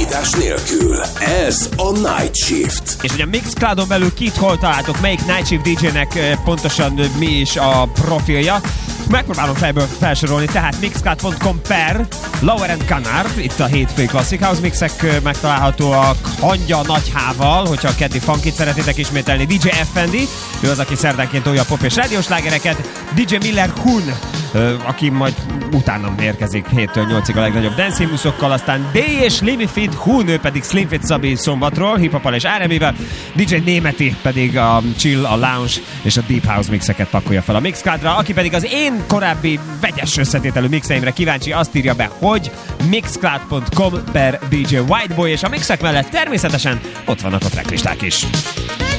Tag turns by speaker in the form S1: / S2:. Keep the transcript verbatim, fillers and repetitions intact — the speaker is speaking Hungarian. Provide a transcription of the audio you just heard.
S1: Szakítás nélkül. Ez a Night Shift.
S2: És ugye a Mixcloudon belül kit hol találtok, melyik Night Shift dé jének pontosan mi is a profilja. Megpróbálom fejből felsorolni, tehát mixcloud pont com per Lauer and Canard, itt a hétfői Classic House mixek megtalálhatóak Hangya Nagy H-val, hogyha a keddi funkit szeretitek ismételni, dé jé Effendi, ő az, aki szerdánként tolja a pop és rádiós lágereket, dé jé Miller Hun, aki majd utána érkezik héttől nyolcig a legnagyobb dancehimmuszokkal, aztán D és Limifid Hun, ő pedig Slim Fit Szabi szombatról, hip-hopal és er and bé-vel, dé jé Németi pedig a chill, a lounge és a deep house mixeket pakolja fel a Mixcloudra, aki pedig az én korábbi vegyes összetételű mixeimre kíváncsi, azt írja be, hogy mixcloud pont com per dé jé Whiteboy, és a mixek mellett természetesen ott vannak a tracklisták is.